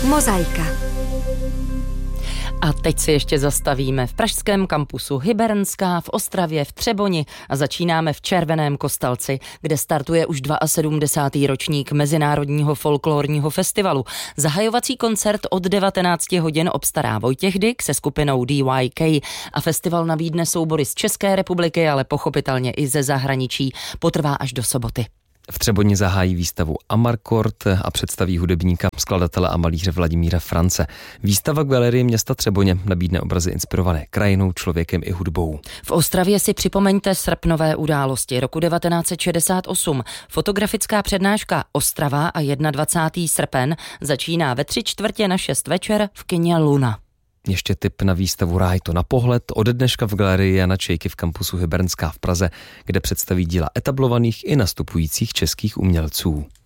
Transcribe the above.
Mozaika. A teď se ještě zastavíme v pražském kampusu Hybernská, v Ostravě, v Třeboni a začínáme v Červeném Kostelci, kde startuje už 72. ročník Mezinárodního folklorního festivalu. Zahajovací koncert od 19 hodin obstará Vojtěch Dyk se skupinou DYK a festival nabídne soubory z České republiky, ale pochopitelně i ze zahraničí. Potrvá až do soboty. V Třeboni zahájí výstavu Amarkord a představí hudebníka, skladatele a malíře Vladimíra France. Výstava v galerii města Třeboně nabídne obrazy inspirované krajinou, člověkem i hudbou. V Ostravě si připomeňte srpnové události roku 1968. Fotografická přednáška Ostrava a 21. srpen začíná ve 3:45 večer v kině Luna. Ještě tip na výstavu Ráj to na pohled ode dneška v galerii Jana Čejky v kampusu Hybernská v Praze, kde představí díla etablovaných i nastupujících českých umělců.